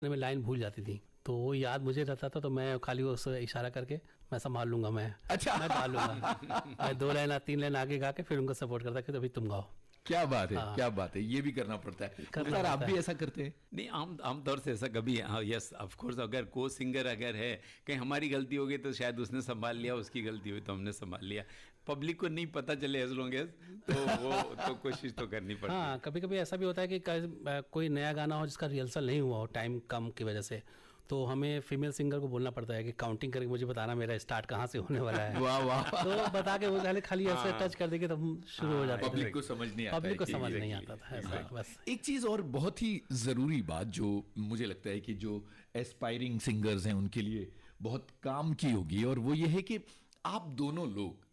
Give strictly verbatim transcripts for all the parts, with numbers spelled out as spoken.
में लाइन भूल जाती थी, तो वो याद मुझे रहता था, तो मैं खाली उस इशारा करके मैं संभाल लूंगा, मैं अच्छा मैं गा लूंगा। मैं दो लाइन तीन लाइन आगे गा के फिर उनको सपोर्ट करता कि अभी तुम गाओ। क्या बात है, हाँ। क्या बात है, ये भी करना पड़ता है। करना सर आप पड़ता भी है। ऐसा करते हैं? नहीं, आम आमतौर से ऐसा कभी, हाँ यस ऑफ कोर्स, अगर को सिंगर अगर है, कहीं हमारी गलती हो गई तो शायद उसने संभाल लिया, उसकी गलती हुई तो हमने संभाल लिया, पब्लिक को नहीं पता चले एज लॉन्ग एज, तो वो तो कोशिश तो करनी पड़ती है। हाँ, कभी कभी ऐसा भी होता है कि क- कोई नया गाना हो जिसका रिहर्सल नहीं हुआ हो टाइम कम की वजह से, तो हमें फीमेल सिंगर को बोलना पड़ता है कि काउंटिंग करके मुझे बताना मेरा स्टार्ट कहाँ से होने वाला है। वाह वाह। तो बता के वो पहले खाली ऐसे हाँ। टच कर देंगे तो हम शुरू हो जाते पब्लिक थे। को समझ नहीं आता पब्लिक को है कि समझ ये- नहीं आता था ऐसा, बस। एक चीज और बहुत ही जरूरी बात जो मुझे लगता है कि जो एस्पायरिंग सिंगर्स हैं उनके लिए बहुत काम की होगी, और वो ये है कि आप दोनों लोग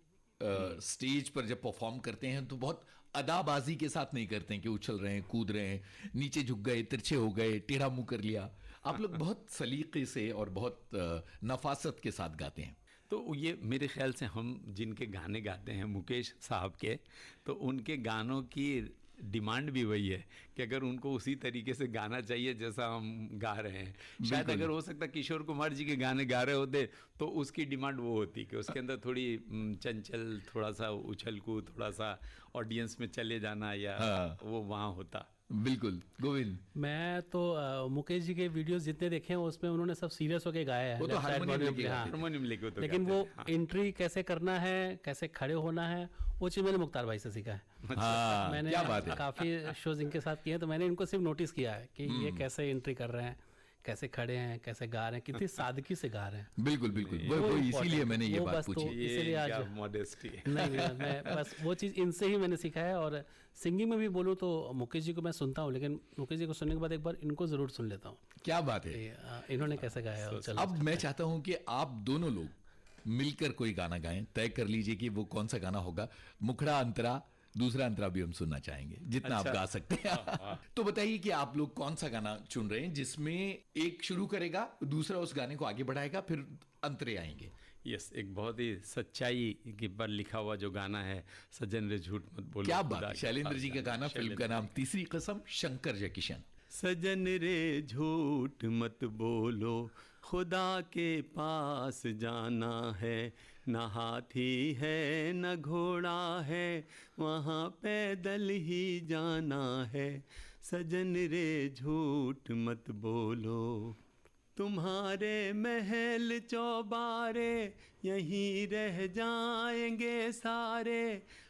स्टेज पर जब परफॉर्म करते हैं तो बहुत अदाबाजी के साथ नहीं करते हैं कि उछल रहे हैं, कूद रहे हैं, नीचे झुक गए, तिरछे हो गए, टेढ़ा मुंह कर लिया। आप लोग बहुत सलीके से और बहुत अ, नफासत के साथ गाते हैं। तो ये मेरे ख्याल से हम जिनके गाने गाते हैं मुकेश साहब के, तो उनके गानों की डिमांड भी वही है कि अगर उनको उसी तरीके से गाना चाहिए जैसा हम गा रहे हैं, शायद बिल्कुल। अगर हो सकता किशोर कुमार जी के गाने गा रहे होते तो उसकी डिमांड वो होती कि उसके अंदर थोड़ी हम्म, चंचल, थोड़ा सा उछल कूद, थोड़ा सा ऑडियंस में चले जाना, या हाँ। वो वहाँ होता। बिल्कुल। गोविंद? मैं तो अ, मुकेश जी के वीडियोस जितने देखे हैं उसमें उन्होंने सब सीरियस होके गाया है, वो तो left side हारमोनियम volume लेके पे, गाते हाँ। हैं। हारमोनियम लेके तो लेकिन गाते वो हैं, हाँ। एंट्री कैसे करना है, कैसे खड़े होना है, वो चीज़ मैंने मुख्तार भाई से सीखा है। हाँ, मैंने क्या बात है। काफ़ी शोज इनके साथ किए हैं, तो मैंने इनको सिर्फ नोटिस किया है कि ये कैसे एंट्री कर रहे हैं, कैसे खड़े हैं, कैसे गा रहे हैं, कितनी सादगी से गा रहे हैं। बिल्कुल बिल्कुल, वो, वो वो important इसीलिए मैंने ये वो बात बस तो- पूछी। ये इसीलिए आज- क्या मॉडेस्टी है। नहीं नहीं, मैं बस वो चीज़ इनसे ही मैंने सीखा है। और सिंगिंग में भी बोलूँ तो मुकेश जी को मैं सुनता हूँ, लेकिन मुकेश जी को सुनने के बाद एक बार इनको ज़रूर सुन लेता हूँ क्या बात है। कि, अ, इन्होंने कैसे गाया है। और चलो अब मैं चाहता हूं कि आप दोनों लोग मिलकर कोई गाना गाएं, तय कर लीजिए कि वो कौन सा गाना होगा। मुखड़ा अंतरा, दूसरा अंतरा भी हम सुनना चाहेंगे, जितना अच्छा। आप गा सकते हैं। तो बताइए कि आप लोग कौन सा गाना चुन रहे हैं जिसमें एक शुरू करेगा, दूसरा उस गाने को आगे बढ़ाएगा, फिर अंतरे आएंगे। यस, एक बहुत ही सच्चाई के पर लिखा हुआ जो गाना है, सजन रे झूठ मत बोलो। क्या खुदा बात है। के शैलेंद्र पास जी का जाना। गाना, फिल्म शैलेंद्र का नाम जी। तीसरी कसम, शंकर जयकिशन। सजन रे झूठ मत बोलो, खुदा के पास जाना है, न हाथी है न घोड़ा है, वहाँ पैदल ही जाना है। सजन रे झूठ मत बोलो, तुम्हारे महल चौबारे यहीं रह जाएंगे सारे,